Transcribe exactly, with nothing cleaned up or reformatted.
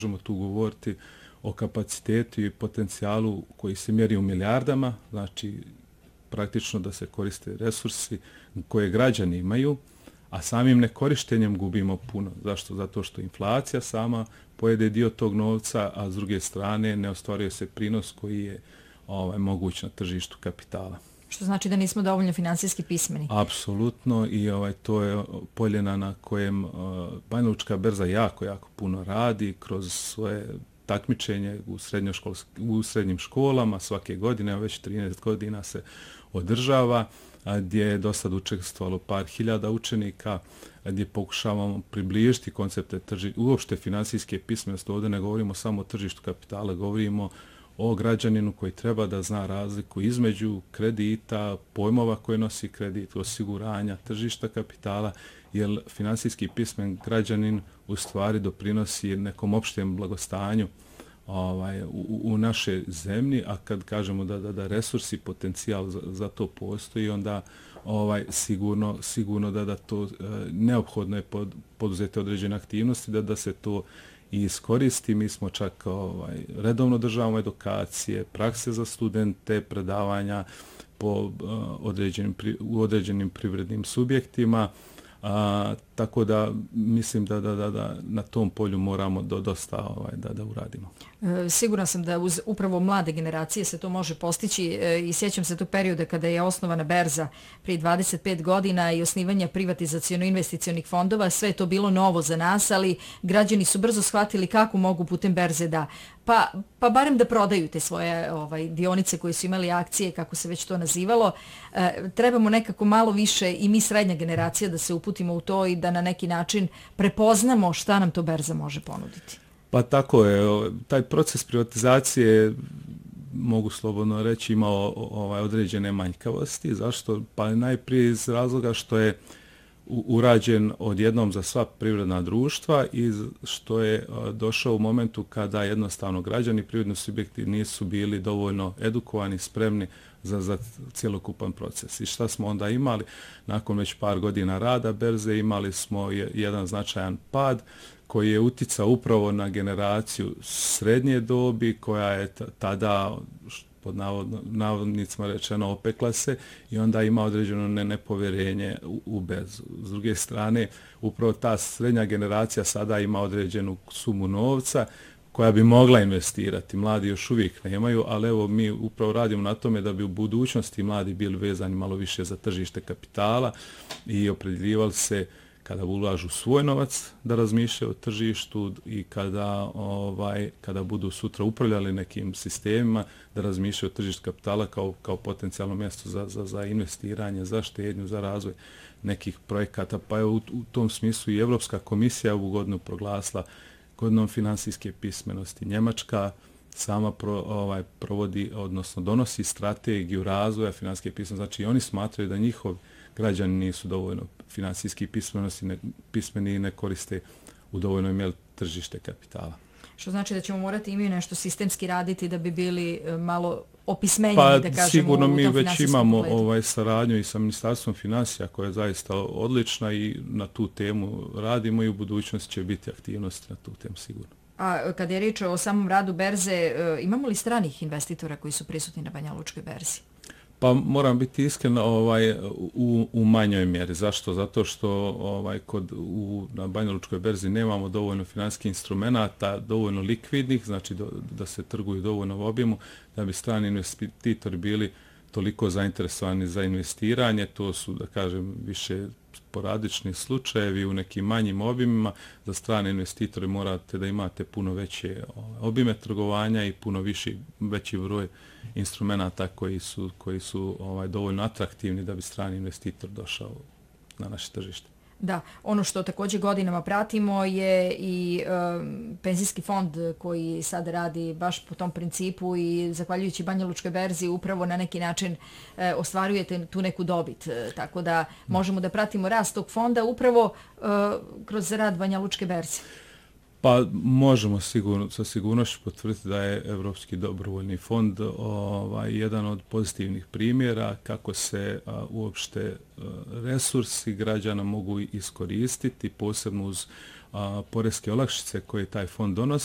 možemo tu govoriti o kapacitetu i potencijalu koji se mjeri u milijardama, znači praktično da se koriste resursi koje građani imaju, a samim nekorištenjem gubimo puno. Zašto? Zato što inflacija sama pojede dio tog novca, a s druge strane ne ostvaruje se prinos koji je ovaj, moguć na tržištu kapitala. Što znači da nismo dovoljno finansijski pismeni? Apsolutno, i ovaj, to je poljena na kojem uh, Banja Lučka berza jako, jako puno radi kroz svoje takmičenje u, u srednjim školama svake godine, već trinaest godina se održava, gdje je do sad učestvovalo par hiljada učenika, gdje pokušavamo približiti koncepte trži, uopšte finansijske pismenosti. Ovdje ne govorimo samo o tržištu kapitala, govorimo o građaninu koji treba da zna razliku između kredita, pojmova koje nosi kredit, osiguranja, tržišta kapitala, jer finansijski pismen građanin u stvari doprinosi nekom opštem blagostanju ovaj, u, u naše zemlji, a kad kažemo da, da, da resursi, potencijal za, za to postoji, onda ovaj, sigurno, sigurno da, da to e, neophodno je pod, poduzeti određene aktivnosti, da, da se to i iskoristi. Mi smo čak ovaj, redovno državamo edukacije, prakse za studente, predavanja po uh, određenim, u određenim privrednim subjektima, a, tako da mislim da, da, da, da na tom polju moramo do, dosta ovaj, da, da uradimo. E, Siguran sam da uz upravo mlade generacije se to može postići e, i sjećam se tog perioda kada je osnovana berza prije dvadeset pet godina i osnivanja privatizaciono-investicionih fondova. Sve je to bilo novo za nas, ali građani su brzo shvatili kako mogu putem berze da pa, pa barem da prodaju te svoje ovaj, dionice koje su imali akcije, kako se već to nazivalo. E, trebamo nekako malo više i mi srednja generacija da se uputimo u to i da na neki način prepoznamo šta nam to berza može ponuditi. Pa tako je, taj proces privatizacije, mogu slobodno reći, imao ovaj, određene manjkavosti. Zašto? Pa najprije iz razloga što je urađen odjednom za sva privredna društva i što je došao u momentu kada jednostavno građani, privredni subjekti nisu bili dovoljno edukovani, spremni za, za cjelokupan proces. I šta smo onda imali? Nakon već par godina rada berze imali smo jedan značajan pad koji je uticao upravo na generaciju srednje dobi koja je tada pod navodnicima rečeno opekla se i onda ima određeno ne, nepovjerenje u, u berzu. S druge strane, upravo ta srednja generacija sada ima određenu sumu novca koja bi mogla investirati. Mladi još uvijek nemaju, ali evo mi upravo radimo na tome da bi u budućnosti mladi bili vezani malo više za tržište kapitala i opredjeljivali se kada ulažu svoj novac da razmišljaju o tržištu i kada, ovaj, kada budu sutra upravljali nekim sistemima da razmišljaju o tržištu kapitala kao, kao potencijalno mjesto za, za, za investiranje, za štednju, za razvoj nekih projekata. Pa je u, u tom smislu i Evropska komisija ovu godinu proglasila godinom finansijske pismenosti. Njemačka sama pro, ovaj, provodi, odnosno donosi strategiju razvoja finansijske pismenosti. Znači oni smatraju da njihov građani nisu dovoljno finansijski pismenosti, ne, pismeni i ne koriste u dovoljnoj mjeri tržište kapitala. Što znači da ćemo morati imati nešto sistemski raditi da bi bili malo opismenjeni, pa, da kažemo, sigurno mi u tom već imamo ovaj, saradnju saradnju i sa Ministarstvom financija koja je zaista odlična i na tu temu radimo i u budućnosti će biti aktivnosti na tu temu sigurno. A kada je riječ o samom radu berze, imamo li stranih investitora koji su prisutni na Banja Lučkoj berzi? Pa moram biti iskren, ovaj, u, u manjoj mjeri. Zašto? Zato što ovaj, kod, u, na Banja Lučkoj berzi nemamo dovoljno financijskih instrumenata, dovoljno likvidnih, znači do, da se trguju dovoljno u objemu, da bi strani investitori bili toliko zainteresovani za investiranje. To su, da kažem, više sporadični slučajevi u nekim manjim objemima. Za strane investitore morate da imate puno veće objeme trgovanja i puno viši, veći broj instrumenata koji su, koji su ovaj, dovoljno atraktivni da bi strani investitor došao na naše tržište. Da, ono što također godinama pratimo je i um, penzijski fond koji sad radi baš po tom principu i zahvaljujući Banja Lučkoj berzi upravo na neki način e, ostvarujete tu neku dobit. E, tako da možemo da pratimo rast tog fonda upravo e, kroz rad Banja Lučke berze. Pa možemo sigurno, sa sigurnošću potvrditi da je Evropski dobrovoljni fond ovaj, jedan od pozitivnih primjera kako se a, uopšte a, resursi građana mogu iskoristiti, posebno uz a, poreske olakšice koje taj fond donosi.